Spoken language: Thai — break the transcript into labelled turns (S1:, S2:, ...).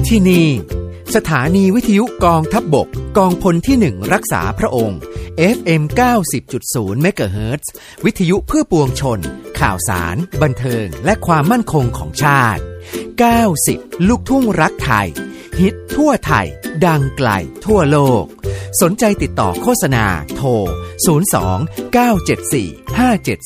S1: ที่นี่สถานีวิทยุกองทัพบกกองพลที่1รักษาพระองค์ FM 90.0 เมกะเฮิรตซ์วิทยุเพื่อปวงชนข่าวสารบันเทิงและความมั่นคงของชาติ90ลูกทุ่งรักไทยฮิตทั่วไทยดังไกลทั่วโลกสนใจติดต่อโฆษณาโทร02 974 5730